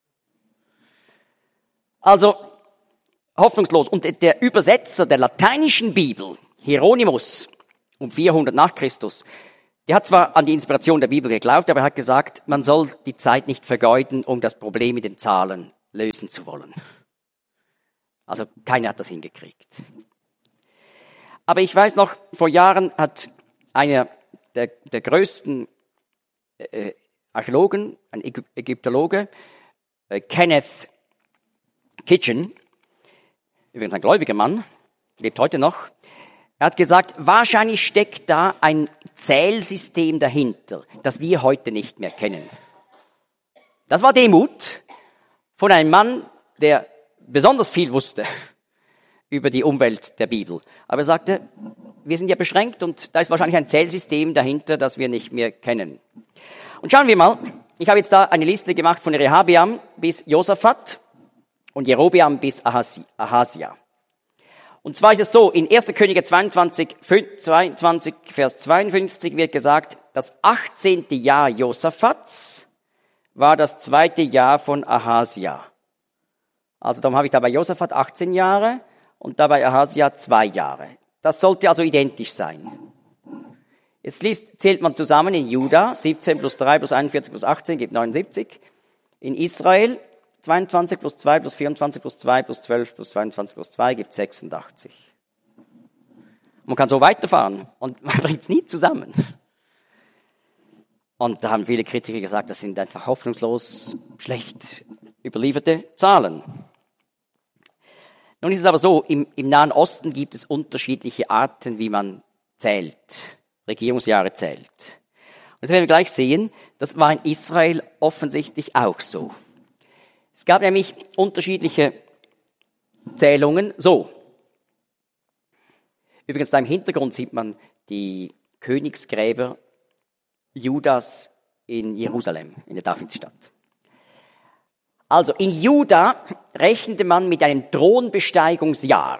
Also, hoffnungslos. Und der Übersetzer der lateinischen Bibel, Hieronymus, um 400 nach Christus, Der hat zwar an die Inspiration der Bibel geglaubt, aber er hat gesagt, man soll die Zeit nicht vergeuden, um das Problem mit den Zahlen lösen zu wollen. Also keiner hat das hingekriegt. Aber ich weiß noch, vor Jahren hat einer der größten Archäologen, ein Ägyptologe, Kenneth Kitchen, übrigens ein gläubiger Mann, lebt heute noch, er hat gesagt, wahrscheinlich steckt da ein Zählsystem dahinter, das wir heute nicht mehr kennen. Das war Demut von einem Mann, der besonders viel wusste über die Umwelt der Bibel. Aber er sagte, wir sind ja beschränkt und da ist wahrscheinlich ein Zählsystem dahinter, das wir nicht mehr kennen. Und schauen wir mal, ich habe jetzt da eine Liste gemacht von Rehabeam bis Josaphat und Jerobeam bis Ahasia. Und zwar ist es so, in 1. Könige 22, Vers 52 wird gesagt, das 18. Jahr Josaphats war das 2. Jahr von Ahasia. Also darum habe ich da bei Josaphat 18 Jahre und da bei Ahasia 2 Jahre. Das sollte also identisch sein. Jetzt zählt man zusammen in Juda, 17 plus 3 plus 41 plus 18 gibt 79. In Israel 22 plus 2 plus 24 plus 2 plus 12 plus 22 plus 2 gibt 86. Man kann so weiterfahren und man bringt es nie zusammen. Und da haben viele Kritiker gesagt, das sind einfach hoffnungslos schlecht überlieferte Zahlen. Nun ist es aber so, im Nahen Osten gibt es unterschiedliche Arten, wie man zählt, Regierungsjahre zählt. Und jetzt werden wir gleich sehen, das war in Israel offensichtlich auch so. Es gab nämlich unterschiedliche Zählungen. So. Übrigens, da im Hintergrund sieht man die Königsgräber Judas in Jerusalem, in der Davidstadt. Also, in Juda rechnete man mit einem Thronbesteigungsjahr.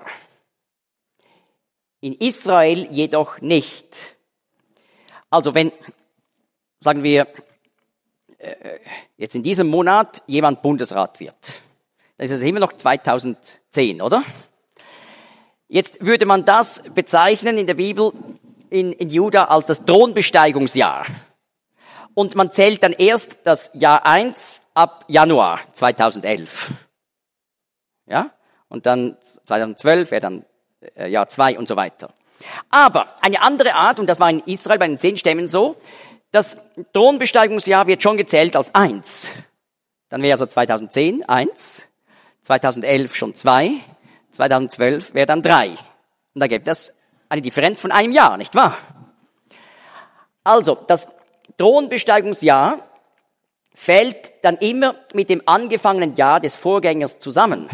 In Israel jedoch nicht. Also, wenn, sagen wir, jetzt in diesem Monat jemand Bundesrat wird, dann ist es immer noch 2010, oder? Jetzt würde man das bezeichnen in der Bibel in Juda als das Thronbesteigungsjahr. Und man zählt dann erst das Jahr 1 ab Januar 2011. Ja? Und dann 2012 wäre dann Jahr 2 und so weiter. Aber eine andere Art, und das war in Israel bei den 10 Stämmen so, das Thronbesteigungsjahr wird schon gezählt als 1. Dann wäre also 2010 1, 2011 schon 2, 2012 wäre dann 3. Und da gäbe es eine Differenz von einem Jahr, nicht wahr? Also, das Thronbesteigungsjahr fällt dann immer mit dem angefangenen Jahr des Vorgängers zusammen.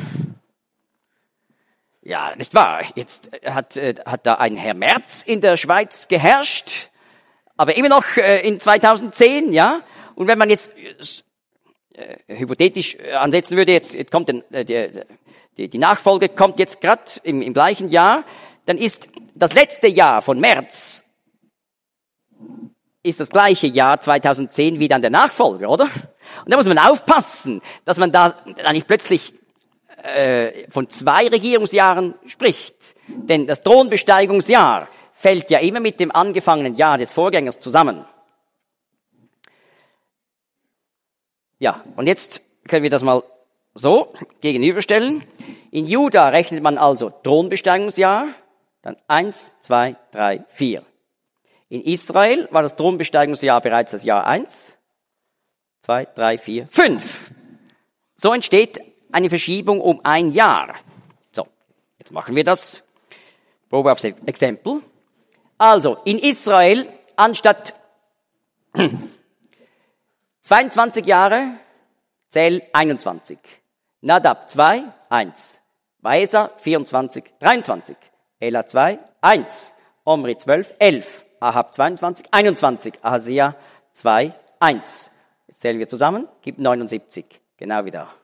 Ja, nicht wahr? Jetzt hat da ein Herr Merz in der Schweiz geherrscht, aber immer noch in 2010, ja? Und wenn man jetzt hypothetisch ansetzen würde, jetzt kommt die Nachfolge kommt jetzt gerade im gleichen Jahr, dann ist das letzte Jahr von Merz ist das gleiche Jahr 2010 wie dann der Nachfolger, oder? Und da muss man aufpassen, dass man da nicht plötzlich von 2 Regierungsjahren spricht. Denn das Thronbesteigungsjahr fällt ja immer mit dem angefangenen Jahr des Vorgängers zusammen. Ja, und jetzt können wir das mal so gegenüberstellen. In Juda rechnet man also Thronbesteigungsjahr, dann 1, 2, 3, 4. In Israel war das Thronbesteigungsjahr bereits das Jahr 1, 2, 3, 4, 5. So entsteht eine Verschiebung um ein Jahr. So, jetzt machen wir das. Probe aufs Exempel. Also, in Israel anstatt 22 Jahre zähl 21. Nadab 2, 1. Baesa 24, 23. Ela 2, 1. Omri 12, 11. Ahab 22, 21. Ahasia 2, 1. Jetzt zählen wir zusammen, gibt 79. Genau wie da.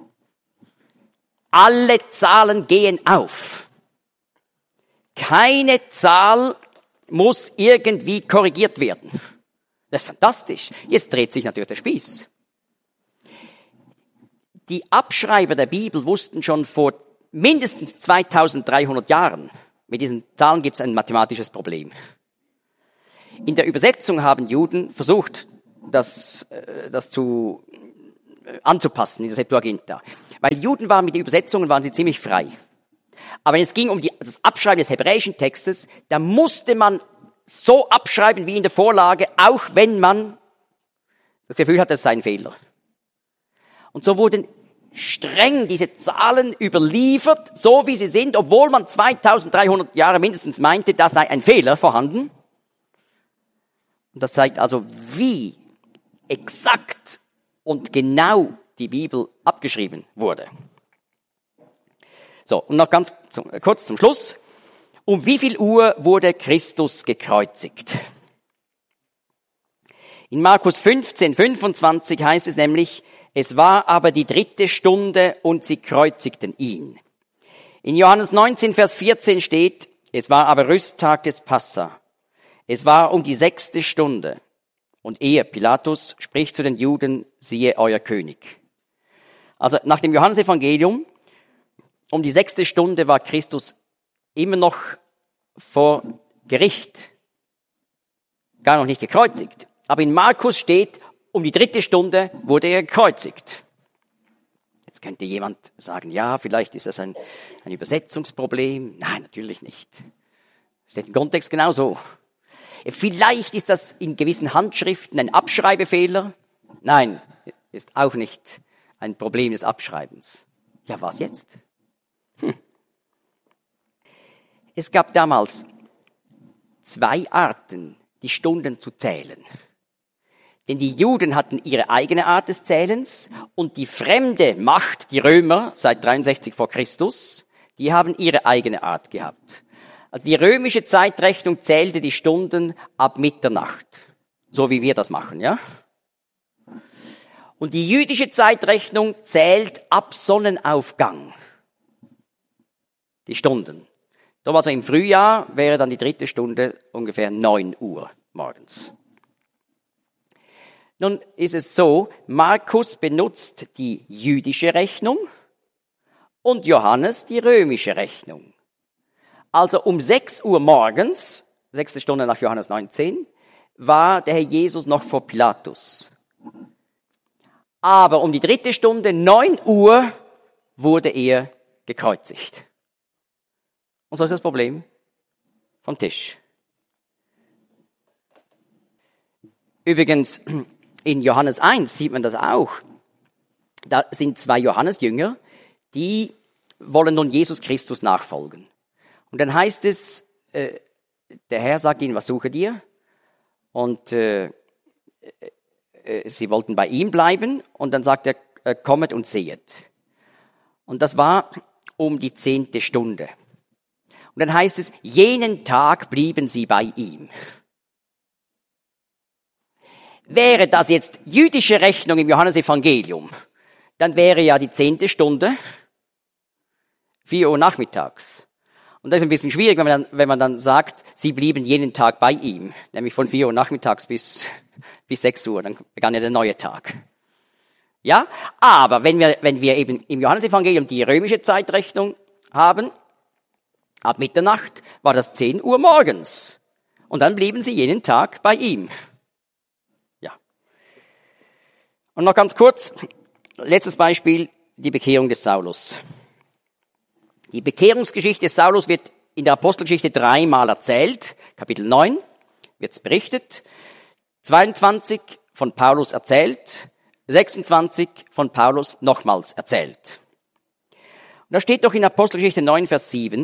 Alle Zahlen gehen auf. Keine Zahl muss irgendwie korrigiert werden. Das ist fantastisch. Jetzt dreht sich natürlich der Spieß. Die Abschreiber der Bibel wussten schon vor mindestens 2300 Jahren, mit diesen Zahlen gibt es ein mathematisches Problem. In der Übersetzung haben Juden versucht, das anzupassen in der Septuaginta. Weil Juden waren mit den Übersetzungen ziemlich frei. Aber wenn es ging um das Abschreiben des hebräischen Textes, da musste man so abschreiben wie in der Vorlage, auch wenn man das Gefühl hat, das sei ein Fehler. Und so wurden streng diese Zahlen überliefert, so wie sie sind, obwohl man 2300 Jahre mindestens meinte, da sei ein Fehler vorhanden. Und das zeigt also, wie exakt und genau die Bibel abgeschrieben wurde. So, und noch kurz zum Schluss. Um wie viel Uhr wurde Christus gekreuzigt? In Markus 15:25 heißt es nämlich, es war aber die 3. Stunde und sie kreuzigten ihn. In Johannes 19, Vers 14 steht, es war aber Rüsttag des Passa. Es war um die 6. Stunde. Und Pilatus spricht zu den Juden, siehe euer König. Also nach dem Johannesevangelium, um die 6. Stunde war Christus immer noch vor Gericht. Gar noch nicht gekreuzigt. Aber in Markus steht, um die 3. Stunde wurde er gekreuzigt. Jetzt könnte jemand sagen, ja, vielleicht ist das ein Übersetzungsproblem. Nein, natürlich nicht. Es steht im Kontext genauso. Vielleicht ist das in gewissen Handschriften ein Abschreibefehler. Nein, ist auch nicht ein Problem des Abschreibens. Ja, was jetzt? Es gab damals 2 Arten, die Stunden zu zählen. Denn die Juden hatten ihre eigene Art des Zählens und die fremde Macht, die Römer, seit 63 vor Christus, die haben ihre eigene Art gehabt. Also die römische Zeitrechnung zählte die Stunden ab Mitternacht, so wie wir das machen, ja? Und die jüdische Zeitrechnung zählt ab Sonnenaufgang die Stunden. Doch also im Frühjahr wäre dann die 3. Stunde ungefähr 9 Uhr morgens. Nun ist es so, Markus benutzt die jüdische Rechnung und Johannes die römische Rechnung. Also um 6 Uhr morgens, 6. Stunde nach Johannes 19, war der Herr Jesus noch vor Pilatus. Aber um die 3. Stunde, 9 Uhr, wurde er gekreuzigt. Und so ist das Problem vom Tisch. Übrigens, in Johannes 1 sieht man das auch. Da sind 2 Johannesjünger, die wollen nun Jesus Christus nachfolgen. Und dann heißt es, der Herr sagt ihnen, was sucht ihr? Und sie wollten bei ihm bleiben. Und dann sagt er, kommet und sehet. Und das war um die 10. Stunde. Und dann heißt es, jenen Tag blieben sie bei ihm. Wäre das jetzt jüdische Rechnung im Johannesevangelium, dann wäre ja die 10. Stunde 4 Uhr nachmittags. Und das ist ein bisschen schwierig, wenn man dann sagt, sie blieben jenen Tag bei ihm, nämlich von 4 Uhr nachmittags bis 6 Uhr, dann begann ja der neue Tag. Ja, aber wenn wir eben im Johannesevangelium die römische Zeitrechnung haben, ab Mitternacht war das 10 Uhr morgens. Und dann blieben sie jenen Tag bei ihm. Ja. Und noch ganz kurz, letztes Beispiel, die Bekehrung des Saulus. Die Bekehrungsgeschichte des Saulus wird in der Apostelgeschichte 3-mal erzählt. Kapitel 9 wird es berichtet. 22 von Paulus erzählt. 26 von Paulus nochmals erzählt. Und da steht doch in Apostelgeschichte 9, Vers 7,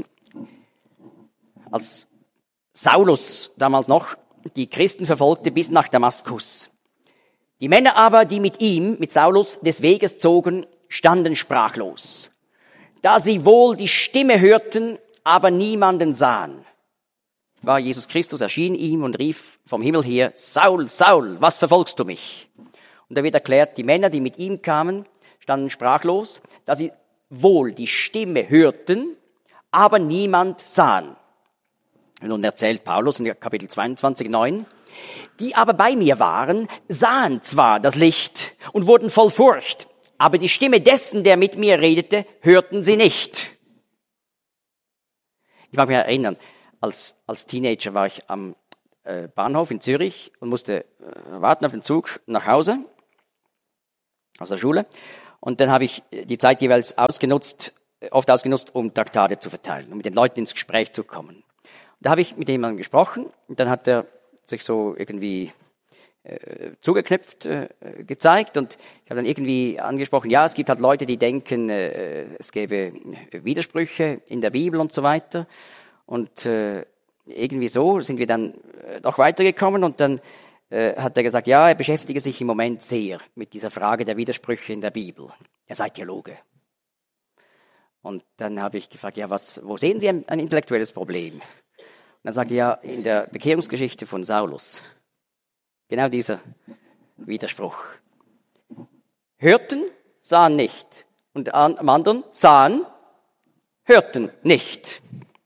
als Saulus damals noch die Christen verfolgte bis nach Damaskus. Die Männer aber, die mit Saulus des Weges zogen, standen sprachlos, da sie wohl die Stimme hörten, aber niemanden sahen. War Jesus Christus erschien ihm und rief vom Himmel her, Saul, Saul, was verfolgst du mich? Und da wird erklärt, die Männer, die mit ihm kamen, standen sprachlos, da sie wohl die Stimme hörten, aber niemand sahen. Und nun erzählt Paulus in Kapitel 22, 9, die aber bei mir waren, sahen zwar das Licht und wurden voll Furcht, aber die Stimme dessen, der mit mir redete, hörten sie nicht. Ich mag mich erinnern, als Teenager war ich am Bahnhof in Zürich und musste warten auf den Zug nach Hause aus der Schule. Und dann habe ich die Zeit jeweils oft ausgenutzt, um Traktate zu verteilen, um mit den Leuten ins Gespräch zu kommen. Und da habe ich mit jemandem gesprochen und dann hat er sich so irgendwie zugeknüpft gezeigt und ich habe dann irgendwie angesprochen, ja, es gibt halt Leute, die denken, es gäbe Widersprüche in der Bibel und so weiter. Und irgendwie so sind wir dann noch weitergekommen und dann hat er gesagt, ja, er beschäftige sich im Moment sehr mit dieser Frage der Widersprüche in der Bibel. Er sei Theologe. Und dann habe ich gefragt, ja, wo sehen Sie ein intellektuelles Problem? Und dann sagte er, ja, in der Bekehrungsgeschichte von Saulus. Genau dieser Widerspruch. Hörten, sahen nicht. Und am anderen sahen, hörten nicht.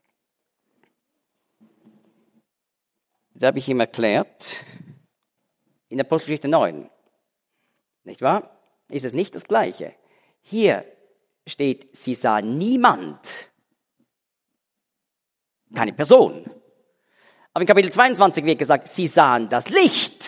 Da habe ich ihm erklärt, in der Apostelgeschichte 9, nicht wahr, ist es nicht das Gleiche. Hier steht, sie sah niemand, keine Person. Aber in Kapitel 22 wird gesagt, sie sahen das Licht.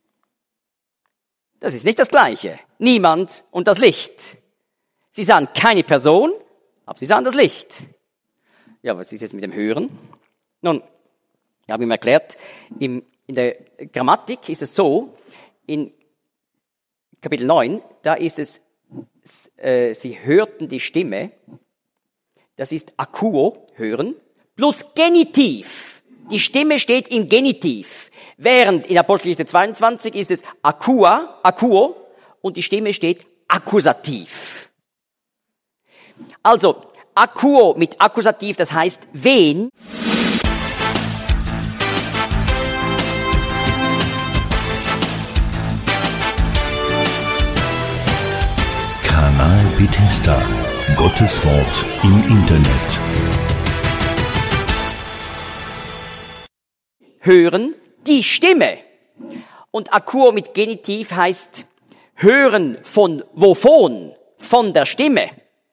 Das ist nicht das Gleiche. Niemand und das Licht. Sie sahen keine Person, aber sie sahen das Licht. Ja, was ist jetzt mit dem Hören? Nun, ich habe ihm erklärt, in der Grammatik ist es so, in Kapitel 9, da ist es, sie hörten die Stimme, das ist akuo, hören, plus Genitiv. Die Stimme steht im Genitiv. Während in Apostelgeschichte 22 ist es akuo, und die Stimme steht Akkusativ. Also, akuo mit Akkusativ, das heißt wen. Kanal Bethesda. Gottes Wort im Internet. Hören die Stimme. Und akuo mit Genitiv heißt hören von wovon? Von der Stimme.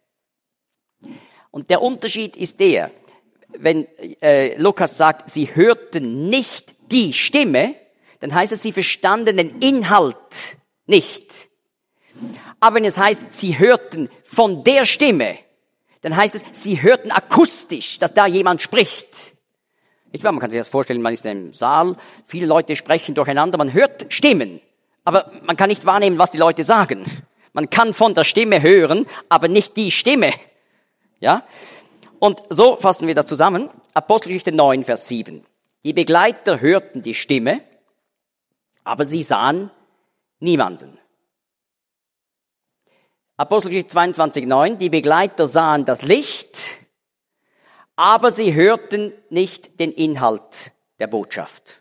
Und der Unterschied ist der, wenn Lukas sagt, sie hörten nicht die Stimme, dann heißt es, sie verstanden den Inhalt nicht. Aber wenn es heißt, sie hörten von der Stimme, dann heißt es, sie hörten akustisch, dass da jemand spricht. Nicht wahr? Man kann sich das vorstellen, man ist in einem Saal, viele Leute sprechen durcheinander, man hört Stimmen, aber man kann nicht wahrnehmen, was die Leute sagen. Man kann von der Stimme hören, aber nicht die Stimme. Ja? Und so fassen wir das zusammen. Apostelgeschichte 9, Vers 7. Die Begleiter hörten die Stimme, aber sie sahen niemanden. Apostelgeschichte 22, 9. Die Begleiter sahen das Licht, aber sie hörten nicht den Inhalt der Botschaft.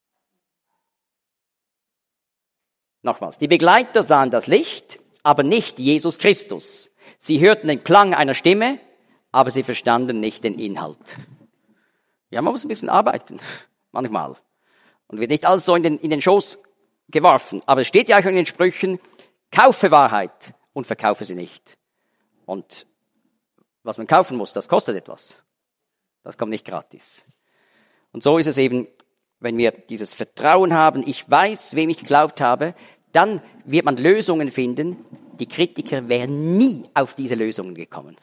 Nochmals, die Begleiter sahen das Licht, aber nicht Jesus Christus. Sie hörten den Klang einer Stimme, aber sie verstanden nicht den Inhalt. Ja, man muss ein bisschen arbeiten, manchmal. Und wird nicht alles so in den Schoß geworfen. Aber es steht ja auch in den Sprüchen, kaufe Wahrheit und verkaufe sie nicht. Und was man kaufen muss, das kostet etwas. Das kommt nicht gratis. Und so ist es eben, wenn wir dieses Vertrauen haben, ich weiß, wem ich geglaubt habe, dann wird man Lösungen finden. Die Kritiker wären nie auf diese Lösungen gekommen.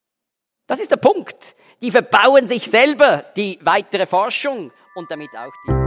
Das ist der Punkt. Die verbauen sich selber die weitere Forschung und damit auch die